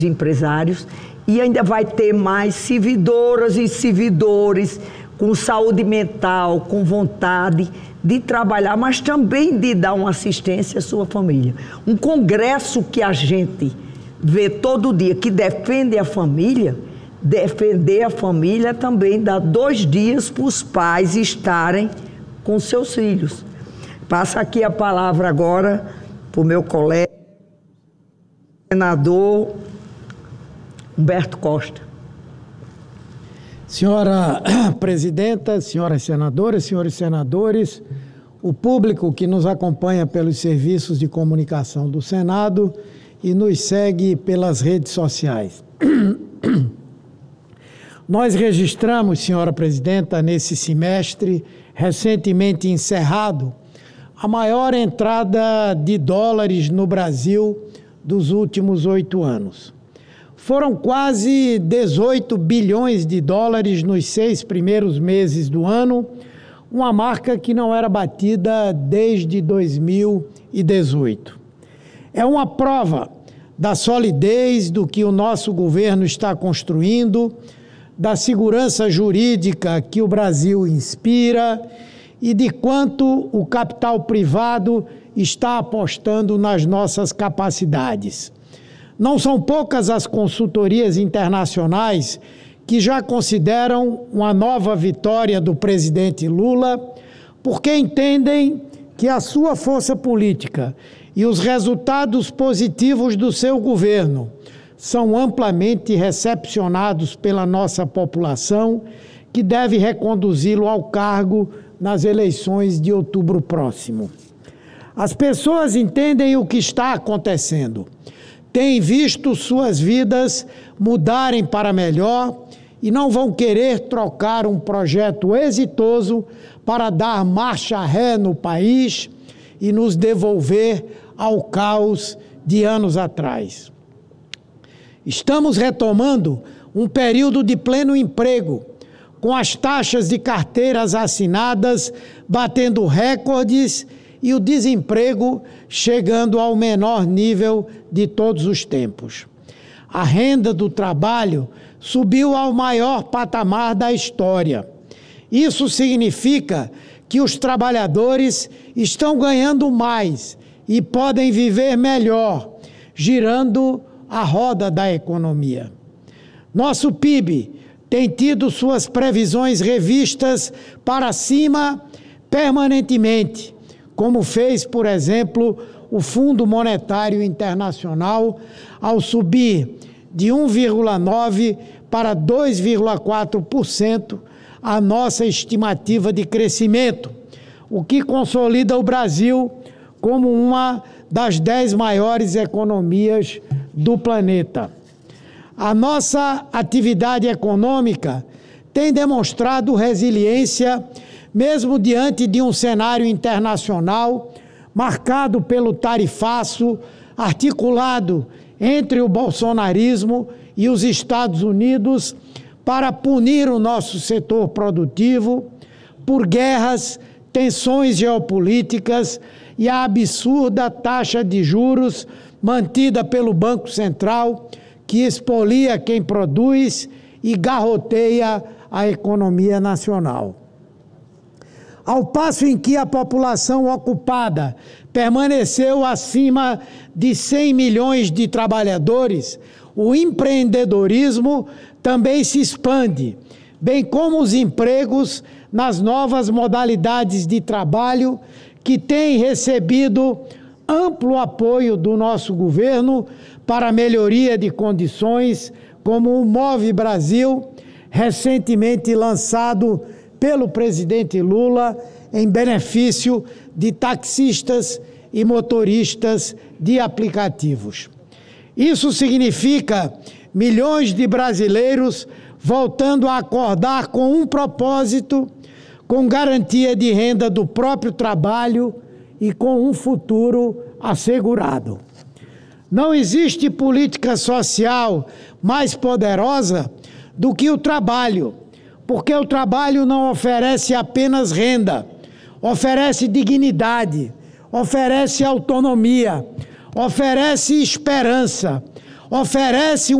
empresários, e ainda vai ter mais servidoras e servidores com saúde mental, com vontade de trabalhar, mas também de dar uma assistência à sua família. Um congresso que a gente vê todo dia, que defende a família, defender a família também dá 2 dias para os pais estarem com seus filhos. Passa aqui a palavra agora para o meu colega, senador Humberto Costa. Senhora presidenta, senhoras senadoras, senhores senadores, o público que nos acompanha pelos serviços de comunicação do Senado e nos segue pelas redes sociais. Nós registramos, senhora presidenta, nesse semestre recentemente encerrado, a maior entrada de dólares no Brasil dos últimos 8 anos. Foram quase 18 bilhões de dólares nos 6 primeiros meses do ano, uma marca que não era batida desde 2018. É uma prova da solidez do que o nosso governo está construindo, da segurança jurídica que o Brasil inspira e de quanto o capital privado está apostando nas nossas capacidades. Não são poucas as consultorias internacionais que já consideram uma nova vitória do presidente Lula, porque entendem que a sua força política e os resultados positivos do seu governo são amplamente recepcionados pela nossa população, que deve reconduzi-lo ao cargo nas eleições de outubro próximo. As pessoas entendem o que está acontecendo, têm visto suas vidas mudarem para melhor e não vão querer trocar um projeto exitoso para dar marcha ré no país e nos devolver ao caos de anos atrás. Estamos retomando um período de pleno emprego, com as taxas de carteiras assinadas batendo recordes e o desemprego chegando ao menor nível de todos os tempos. A renda do trabalho subiu ao maior patamar da história. Isso significa que os trabalhadores estão ganhando mais e podem viver melhor, girando a roda da economia. Nosso PIB tem tido suas previsões revistas para cima permanentemente, como fez, por exemplo, o Fundo Monetário Internacional, ao subir de 1,9% para 2,4% a nossa estimativa de crescimento, o que consolida o Brasil como uma das 10 maiores economias do planeta. A nossa atividade econômica tem demonstrado resiliência, mesmo diante de um cenário internacional marcado pelo tarifaço articulado entre o bolsonarismo e os Estados Unidos para punir o nosso setor produtivo, por guerras, tensões geopolíticas e a absurda taxa de juros mantida pelo Banco Central, que expolia quem produz e garroteia a economia nacional. Ao passo em que a população ocupada permaneceu acima de 100 milhões de trabalhadores, o empreendedorismo também se expande, bem como os empregos nas novas modalidades de trabalho que têm recebido amplo apoio do nosso governo para a melhoria de condições, como o Move Brasil, recentemente lançado pelo presidente Lula em benefício de taxistas e motoristas de aplicativos. Isso significa milhões de brasileiros voltando a acordar com um propósito, com garantia de renda do próprio trabalho e com um futuro assegurado. Não existe política social mais poderosa do que o trabalho, porque o trabalho não oferece apenas renda, oferece dignidade, oferece autonomia, oferece esperança, oferece